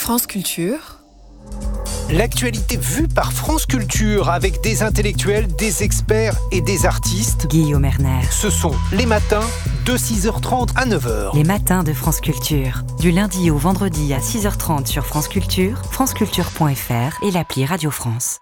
France Culture. L'actualité vue par France Culture avec des intellectuels, des experts et des artistes. Guillaume Erner. Ce sont les matins de 6h30 à 9h. Les matins de France Culture. Du lundi au vendredi à 6h30 sur France Culture, franceculture.fr et l'appli Radio France.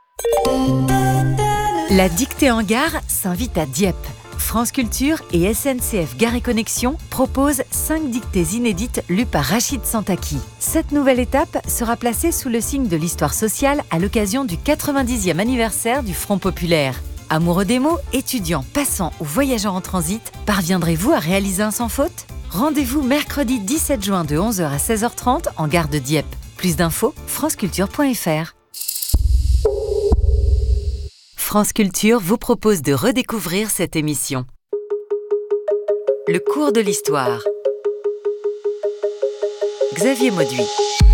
La dictée en gare s'invite à Dieppe. France Culture et SNCF Gare et Connexion proposent 5 dictées inédites lues par Rachid Santaki. Cette nouvelle étape sera placée sous le signe de l'histoire sociale à l'occasion du 90e anniversaire du Front Populaire. Amoureux des mots, étudiants, passants ou voyageurs en transit, parviendrez-vous à réaliser un sans faute ? Rendez-vous mercredi 17 juin de 11h à 16h30 en gare de Dieppe. Plus d'infos, franceculture.fr. France Culture vous propose de redécouvrir cette émission. Le cours de l'histoire. Xavier Mauduit.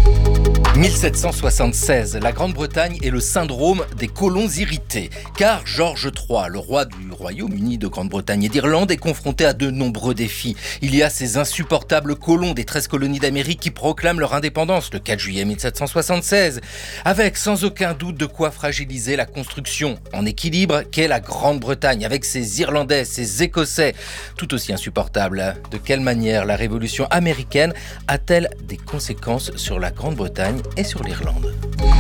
1776, la Grande-Bretagne est le syndrome des colons irrités, car George III, le roi du Royaume-Uni de Grande-Bretagne et d'Irlande, est confronté à de nombreux défis. Il y a ces insupportables colons des 13 colonies d'Amérique qui proclament leur indépendance le 4 juillet 1776, avec sans aucun doute de quoi fragiliser la construction en équilibre qu'est la Grande-Bretagne, avec ses Irlandais, ses Écossais, tout aussi insupportables. De quelle manière la Révolution américaine a-t-elle des conséquences sur la Grande-Bretagne et sur l'Irlande?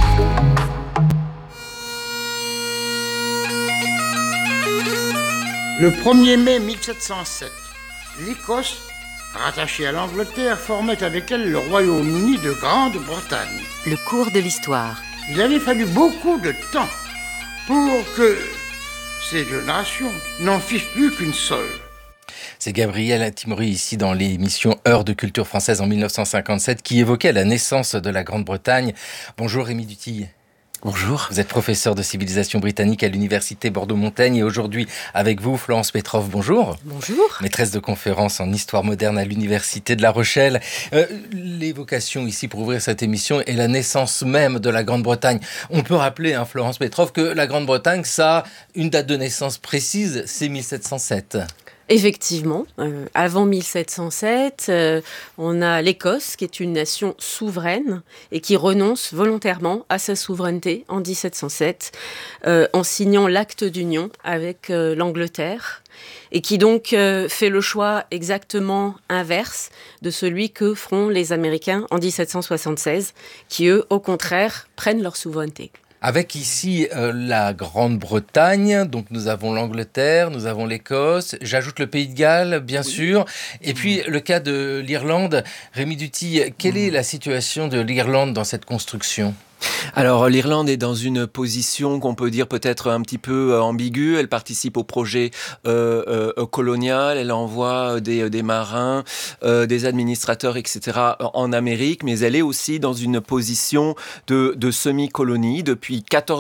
Le 1er mai 1707, l'Écosse, rattachée à l'Angleterre, formait avec elle le Royaume-Uni de Grande-Bretagne. Le cours de l'histoire. Il avait fallu beaucoup de temps pour que ces deux nations n'en fissent plus qu'une seule. C'est Gabriel Timori ici dans l'émission Heure de culture française en 1957 qui évoquait la naissance de la Grande-Bretagne. Bonjour Rémi Dutille. Bonjour. Vous êtes professeur de civilisation britannique à l'université Bordeaux-Montaigne et aujourd'hui avec vous Florence Petrov. Bonjour. Bonjour. Maîtresse de conférences en histoire moderne à l'université de La Rochelle. L'évocation ici pour ouvrir cette émission est la naissance même de la Grande-Bretagne. On peut rappeler, Florence Petrov, que la Grande-Bretagne, ça a une date de naissance précise, c'est 1707. Effectivement, avant 1707, on a l'Écosse qui est une nation souveraine et qui renonce volontairement à sa souveraineté en 1707 en signant l'acte d'union avec l'Angleterre et qui donc fait le choix exactement inverse de celui que feront les Américains en 1776 qui eux, au contraire, prennent leur souveraineté. Avec ici la Grande-Bretagne, donc nous avons l'Angleterre, nous avons l'Écosse, j'ajoute le Pays de Galles, bien sûr, et puis le cas de l'Irlande. Rémi Dutille, quelle est la situation de l'Irlande dans cette construction ? Alors l'Irlande est dans une position qu'on peut dire peut-être un petit peu ambiguë. Elle participe au projet colonial, elle envoie des marins, des administrateurs, etc. en Amérique, mais elle est aussi dans une position de semi-colonie. Depuis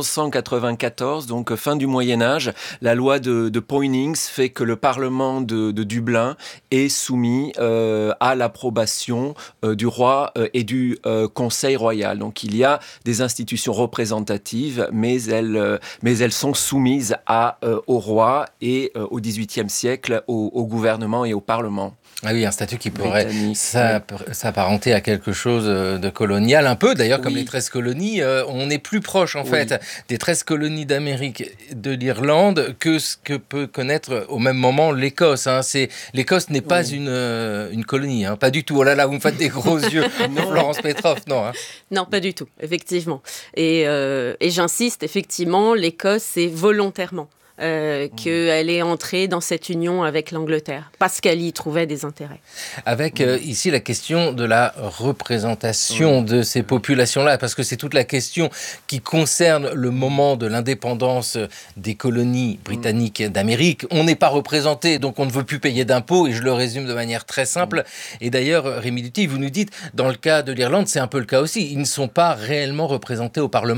1494, donc fin du Moyen-Âge, la loi de Poynings fait que le Parlement de Dublin est soumis à l'approbation du roi et du Conseil royal. Donc il y a des institutions représentatives, mais elles sont soumises au roi et au XVIIIe siècle au gouvernement et au Parlement. Ah oui, un statut qui pourrait s'apparenter à quelque chose de colonial, un peu d'ailleurs comme les 13 colonies. On est plus proche en fait des 13 colonies d'Amérique de l'Irlande que ce que peut connaître au même moment l'Écosse. L'Écosse n'est pas une colonie, pas du tout. Oh là là, vous me faites des gros yeux, Florence Petrov, non. Non, pas du tout, effectivement. Et j'insiste, effectivement, l'Écosse, c'est volontairement qu'elle est entrée dans cette union avec l'Angleterre, parce qu'elle y trouvait des intérêts. Avec ici la question de la représentation de ces populations-là, parce que c'est toute la question qui concerne le moment de l'indépendance des colonies britanniques d'Amérique. On n'est pas représenté, donc on ne veut plus payer d'impôts, et je le résume de manière très simple. Et d'ailleurs, Rémi Dutille, vous nous dites, dans le cas de l'Irlande, c'est un peu le cas aussi. Ils ne sont pas réellement représentés au Parlement